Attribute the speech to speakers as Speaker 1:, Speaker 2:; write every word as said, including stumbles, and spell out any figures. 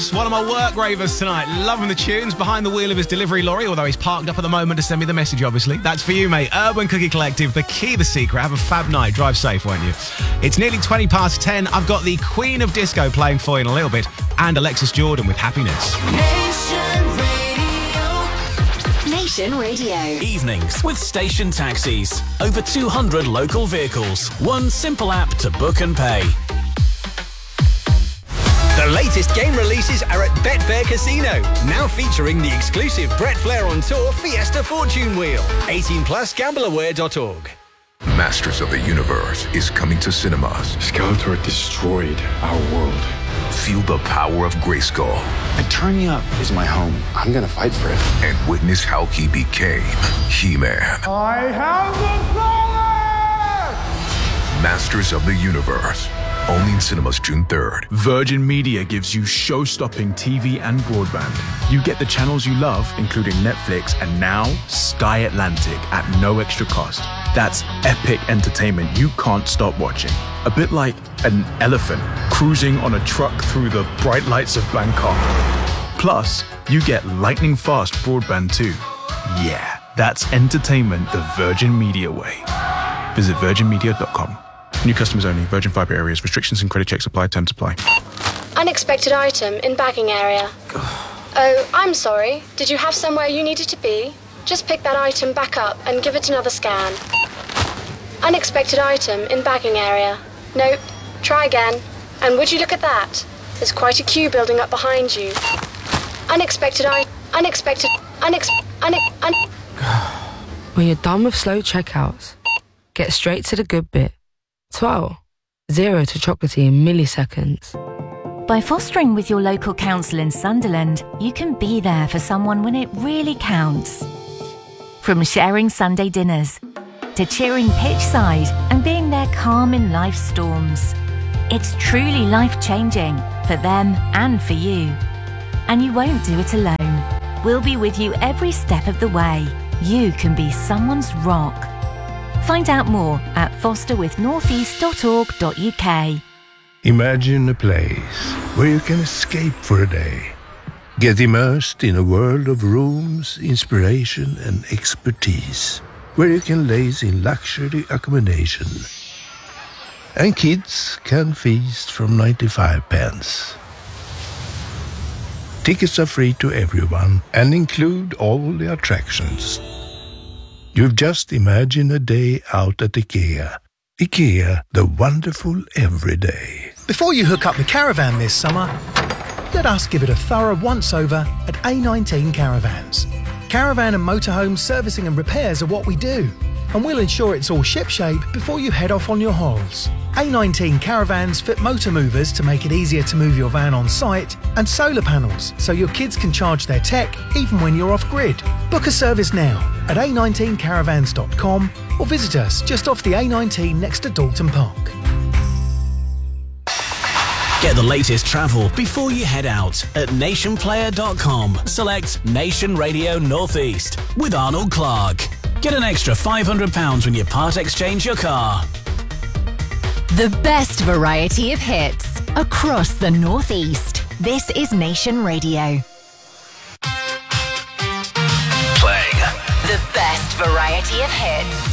Speaker 1: One of my work ravers tonight, loving the tunes, behind the wheel of his delivery lorry, although he's parked up at the moment to send me the message, obviously. That's for you, mate. Urban Cookie Collective, the key, the secret. Have a fab night. Drive safe, won't you? It's nearly twenty past ten. I've got the Queen of Disco playing for you in a little bit, and Alexis Jordan with Happiness.
Speaker 2: Nation Radio. Nation Radio.
Speaker 3: Evenings with Station Taxis. Over two hundred local vehicles. One simple app to book and pay.
Speaker 4: The latest game releases are at Betfair Casino, now featuring the exclusive Brett Flair on Tour Fiesta Fortune Wheel. eighteen plus, gamble aware dot org.
Speaker 5: Masters of the Universe is coming to cinemas.
Speaker 6: Skeletor destroyed our world.
Speaker 5: Feel the power of Grayskull.
Speaker 6: Eternia is my home. I'm gonna fight for it.
Speaker 5: And witness how he became He-Man.
Speaker 7: I have the power!
Speaker 5: Masters of the Universe. Only in cinemas June third.
Speaker 8: Virgin Media gives you show-stopping T V and broadband. You get the channels you love, including Netflix and now Sky Atlantic at no extra cost. That's epic entertainment you can't stop watching. A bit like an elephant cruising on a truck through the bright lights of Bangkok. Plus, you get lightning fast broadband too. Yeah, that's entertainment the Virgin Media way. Visit virgin media dot com. New customers only. Virgin Fibre areas. Restrictions and credit checks apply. Terms apply.
Speaker 9: Unexpected item in bagging area. Oh, I'm sorry. Did you have somewhere you needed to be? Just pick that item back up and give it another scan. Unexpected item in bagging area. Nope. Try again. And would you look at that? There's quite a queue building up behind you. Unexpected I... Unexpected... Unex... Une... Un...
Speaker 10: When you're done with slow checkouts, get straight to the good bit. twelve. Zero to chocolatey in milliseconds.
Speaker 11: By fostering with your local council in Sunderland, you can be there for someone when it really counts. From sharing Sunday dinners to cheering pitchside and being there calm in life's storms. It's truly life-changing for them and for you. And you won't do it alone. We'll be with you every step of the way. You can be someone's rock. Find out more at foster with northeast dot org dot U K.
Speaker 12: Imagine a place where you can escape for a day. Get immersed in a world of rooms, inspiration and expertise. Where you can laze in luxury accommodation. And kids can feast from ninety-five pence. Tickets are free to everyone and include all the attractions. You've just imagined a day out at IKEA. IKEA, the wonderful everyday.
Speaker 13: Before you hook up the caravan this summer, let us give it a thorough once-over at A nineteen Caravans. Caravan and motorhome servicing and repairs are what we do, and we'll ensure it's all shipshape before you head off on your hauls. A nineteen Caravans fit motor movers to make it easier to move your van on site, and solar panels so your kids can charge their tech even when you're off-grid. Book a service now at a nineteen caravans dot com or visit us just off the A nineteen next to Dalton Park.
Speaker 3: Get the latest travel before you head out at nation player dot com. Select Nation Radio Northeast with Arnold Clark. Get an extra five hundred pounds when you part exchange your car.
Speaker 2: The best variety of hits across the Northeast. This is Nation Radio.
Speaker 3: Playing
Speaker 2: the best variety of hits.